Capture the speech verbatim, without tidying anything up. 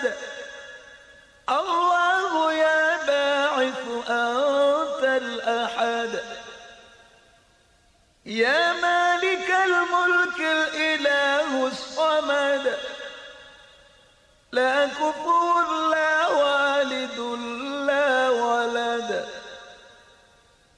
أحد. الله يا باعث أنت الأحد، يا مالك الملك الإله الصمد، لا كفوا